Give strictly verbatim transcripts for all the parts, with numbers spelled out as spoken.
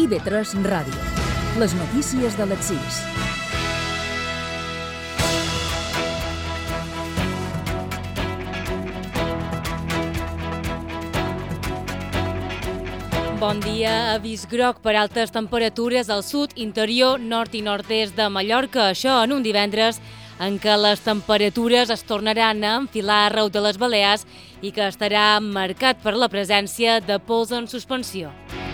I V tres Ràdio. Les notícies de les sis. Bon dia. Avís groc per altes temperatures al sud, interior, nord i nord-est de Mallorca. Això en un divendres en què les temperatures es tornaran a enfilar arreu de les Balears i que estarà marcat per la presència de pols en suspensió.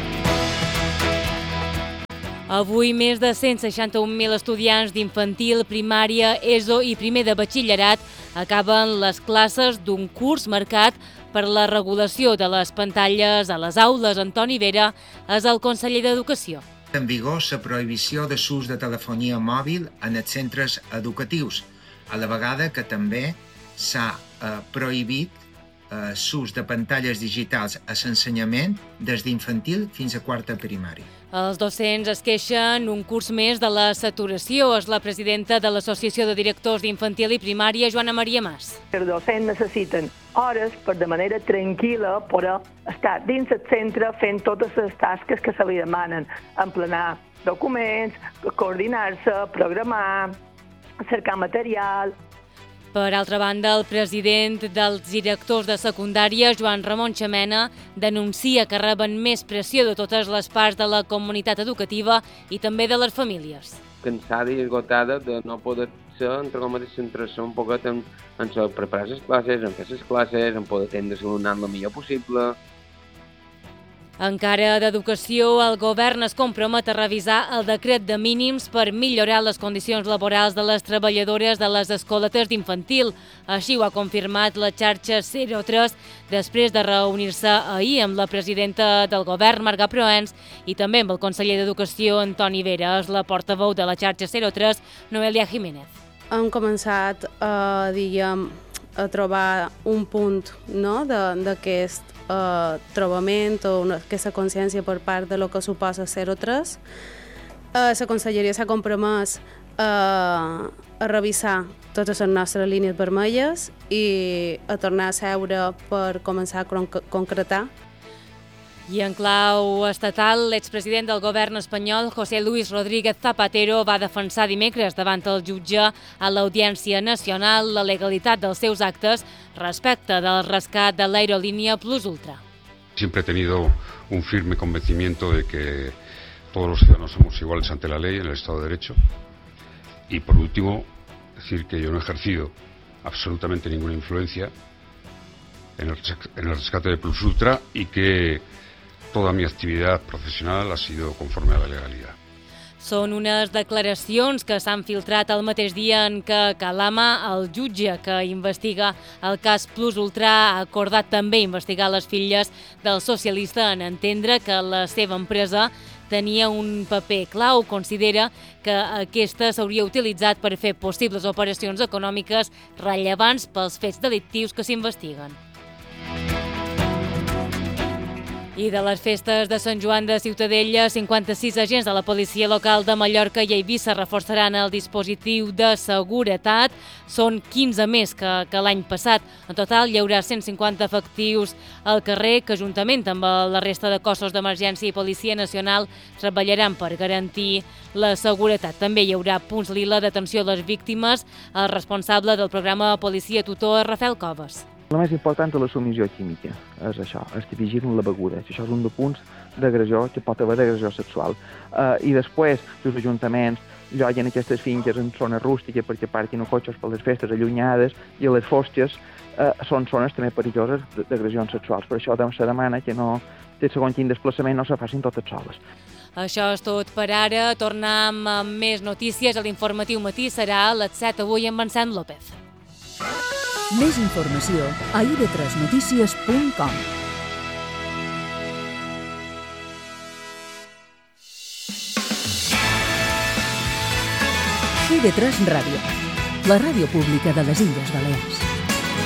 Avui més de cent seixanta-un mil estudiants d'infantil, primària, ESO i primer de batxillerat acaben les classes d'un curs marcat per la regulació de les pantalles a les aules. Antoni Vera és el conseller d'Educació. En vigor la prohibició de l'ús de telefonia mòbil en els centres educatius, a la vegada que també s'ha eh, prohibit eh, l'ús de pantalles digitals a l'ensenyament des d'infantil fins a quarta primària. Els docents es queixen un curs més de la saturació. És la presidenta de l'Associació de Directors d'Infantil i Primària, Joana Maria Mas. Els docents necessiten hores per de manera tranquil·la poder estar dins el centre fent totes les tasques que se li demanen, emplenar documents, coordinar-se, programar, cercar material. Per altra banda, el president dels directors de secundària, Joan Ramon Xamena, denuncia que reben més pressió de totes les parts de la comunitat educativa i també de les famílies. Cansada i esgotada de no poder ser, entre cometes, centrar-se un poquet en, en preparar les classes, en fer les classes, en poder atendre l'alumnat el millor possible. Encara d'Educació, el govern es compromet a revisar el decret de mínims per millorar les condicions laborals de les treballadores de les escoletes d'infantil. Així ho ha confirmat la xarxa zero tres després de reunir-se ahir amb la presidenta del govern, Marga Proens, i també amb el conseller d'Educació, Antoni Vera. És la portaveu de la xarxa zero tres, Noelia Jiménez. Hem començat a, diguem, a trobar un punt, no?, d'aquest eh, trobament o una, aquesta consciència per part de lo que suposa zero tres. Eh, la Conselleria s'ha compromès eh, a revisar totes les nostres línies vermelles i a tornar a seure per començar a concretar. I en clau estatal, l'expresident del govern espanyol, José Luis Rodríguez Zapatero, va defensar dimecres davant el jutge a l'Audiència Nacional la legalitat dels seus actes respecte del rescat de l'aerolínia Plus Ultra. Siempre he tenido un firme convencimiento de que todos los ciudadanos somos iguales ante la ley en el Estado de Derecho. Y por último, decir que yo no he ejercido absolutamente ninguna influencia en el, en el rescate de Plus Ultra y que toda mi actividad profesional ha sido conforme a la legalidad. Són unes declaracions que s'han filtrat el mateix dia en què Calama, el jutge que investiga el cas Plus Ultra, ha acordat també investigar les filles del socialista en entendre que la seva empresa tenia un paper clau. Considera que aquesta s'hauria utilitzat per fer possibles operacions econòmiques rellevants pels fets delictius que s'investiguen. I de les festes de Sant Joan de Ciutadella, cinquanta-sis agents de la policia local de Mallorca i Eivissa reforçaran el dispositiu de seguretat. Són quinze més que, que l'any passat. En total hi haurà cent cinquanta efectius al carrer que, juntament amb la resta de cossos d'emergència i Policia Nacional, treballaran per garantir la seguretat. També hi haurà punts lila d'atenció a les víctimes. El responsable del programa Policia Tutor és Rafael Coves. La més important és la submissió química, és això, és dirigir la beguda. Això és un dels punts d'agressió que pot haver d'agressió sexual. Uh, I després, els ajuntaments lloguen aquestes finques en zones rústiques perquè parquin cotxes per les festes allunyades i a les fosques uh, són zones també perilloses d'agressions sexuals. Per això se demana que no, que segons quin desplaçament no se facin totes soles. Això és tot per ara. Tornem amb més notícies. A l'informatiu matí serà a les set avui amb Vincent López. Més informació a i v tres notícies punt com. I V tres Ràdio, la ràdio pública de les Illes Balears.